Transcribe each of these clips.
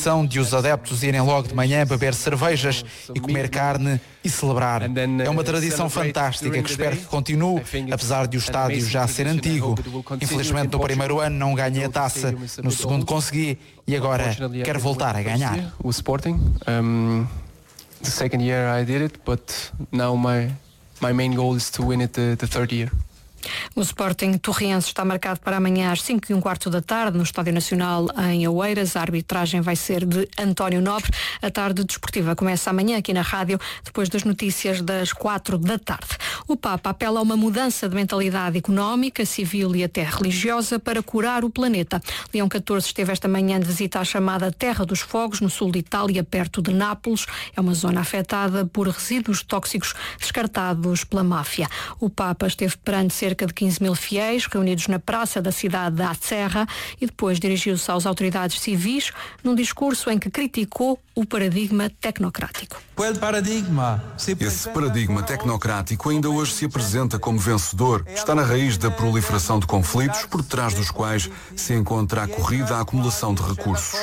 tradição de os adeptos irem logo de manhã beber cervejas e comer carne e celebrar. É uma tradição fantástica que espero que continue, apesar de o estádio já ser antigo. Infelizmente no primeiro ano não ganhei a taça, no segundo consegui e agora quero voltar a ganhar. O Sporting, the second year I did it, but now my main goal is to win it the third year. O Sporting Torriense está marcado para amanhã às 5:15 da tarde no Estádio Nacional em Oeiras. A arbitragem vai ser de António Nobre. A tarde desportiva começa amanhã aqui na rádio, depois das notícias das 4 da tarde. O Papa apela a uma mudança de mentalidade económica, civil e até religiosa para curar o planeta. Leão XIV esteve esta manhã de visita à chamada Terra dos Fogos, no sul de Itália, perto de Nápoles. É uma zona afetada por resíduos tóxicos descartados pela máfia. O Papa esteve perante cerca de 15 mil fiéis reunidos na praça da cidade de Acerra e depois dirigiu-se às autoridades civis num discurso em que criticou o paradigma tecnocrático. Esse paradigma tecnocrático ainda hoje se apresenta como vencedor. Está na raiz da proliferação de conflitos, por detrás dos quais se encontra a corrida à acumulação de recursos.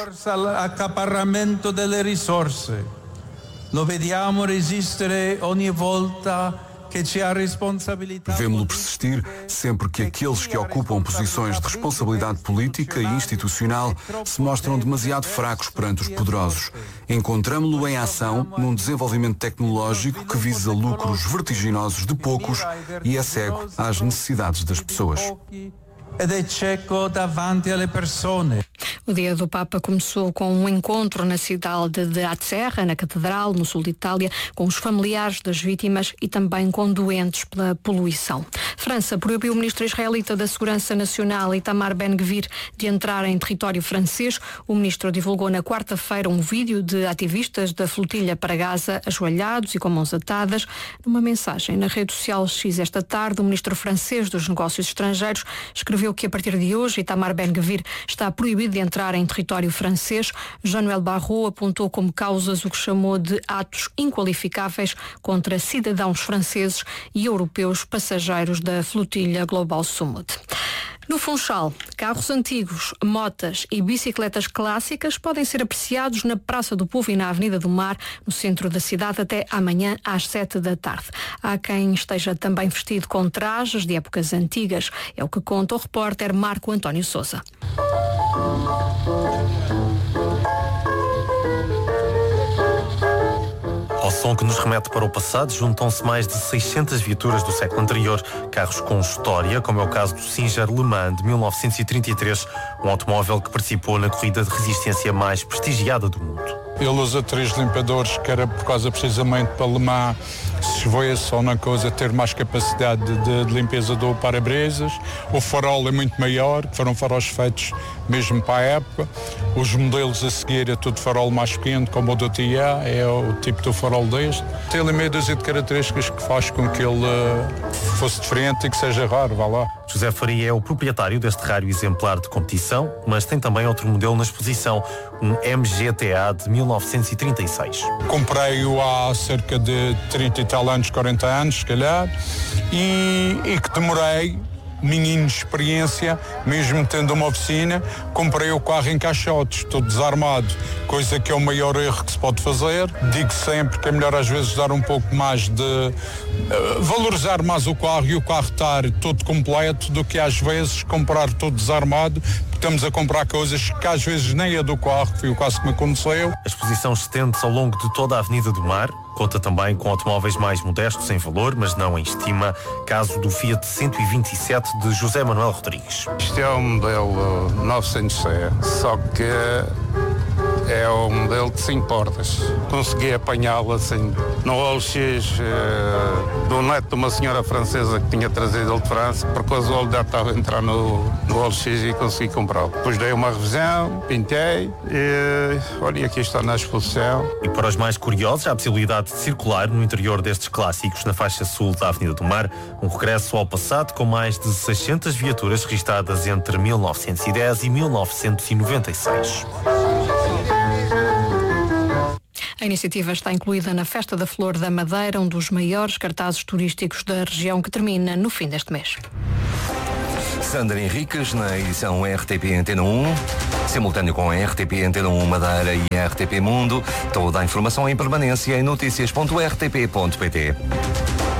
Lo vediamo resistere ogni volta. Vemo-lo persistir sempre que aqueles que ocupam posições de responsabilidade política e institucional se mostram demasiado fracos perante os poderosos. Encontramo-lo em ação num desenvolvimento tecnológico que visa lucros vertiginosos de poucos e é cego às necessidades das pessoas. O dia do Papa começou com um encontro na cidade de Acerra, na Catedral, no sul de Itália, com os familiares das vítimas e também com doentes pela poluição. França proibiu o ministro israelita da Segurança Nacional, Itamar Ben-Gvir, de entrar em território francês. O ministro divulgou na quarta-feira um vídeo de ativistas da flotilha para Gaza, ajoelhados e com mãos atadas. Numa mensagem na rede social X esta tarde, o ministro francês dos Negócios Estrangeiros escreveu que a partir de hoje Itamar Ben-Gvir está proibido de entrar em território francês. Jean-Noël Barrot apontou como causas o que chamou de atos inqualificáveis contra cidadãos franceses e europeus passageiros da flotilha Global Summit. No Funchal, carros antigos, motas e bicicletas clássicas podem ser apreciados na Praça do Povo e na Avenida do Mar, no centro da cidade, até amanhã às 7 da tarde. Há quem esteja também vestido com trajes de épocas antigas. É o que conta o repórter Marco António Sousa. Ao som que nos remete para o passado, juntam-se mais de 600 viaturas do século anterior, carros com história, como é o caso do Singer Le Mans de 1933, um automóvel que participou na corrida de resistência mais prestigiada do mundo. Ele usa 3 limpadores, que era por causa precisamente para Le Mans, se chover ou na coisa, ter mais capacidade de limpeza do para-brisas. O farol é muito maior, foram faróis feitos mesmo para a época. Os modelos a seguir é tudo farol mais pequeno, como o do TIA, é o tipo do farol deste. Tem ali meia dúzia de características que faz com que ele fosse diferente e que seja raro, vá lá. José Faria é o proprietário deste raro exemplar de competição, mas tem também outro modelo na exposição, um MGTA de 1936. Comprei-o há cerca de 30 e tal anos, 40 anos, se calhar, e que demorei, minha experiência, mesmo tendo uma oficina, comprei o carro em caixotes, todo desarmado, coisa que é o maior erro que se pode fazer. Digo sempre que é melhor às vezes dar um pouco mais de... valorizar mais o carro e o carro estar todo completo do que às vezes comprar todo desarmado. Estamos a comprar coisas que às vezes nem é do carro, que foi o caso que me aconteceu. A exposição estende-se ao longo de toda a Avenida do Mar, conta também com automóveis mais modestos em valor, mas não em estima, caso do Fiat 127 de José Manuel Rodrigues. Isto é um modelo 900C, só que é um modelo de 5 portas. Consegui apanhá-lo assim no OLX do neto de uma senhora francesa que tinha trazido ele de França, por causa o já estava a entrar no OLX e consegui comprá-lo. Depois dei uma revisão, pintei e olha, aqui está na exposição. E para os mais curiosos, há a possibilidade de circular no interior destes clássicos na faixa sul da Avenida do Mar, um regresso ao passado com mais de 600 viaturas registadas entre 1910 e 1996. A iniciativa está incluída na Festa da Flor da Madeira, um dos maiores cartazes turísticos da região, que termina no fim deste mês. Alexandre Henriques na edição RTP Antena 1, simultâneo com a RTP Antena 1 Madeira e a RTP Mundo. Toda a informação em permanência em noticias.rtp.pt.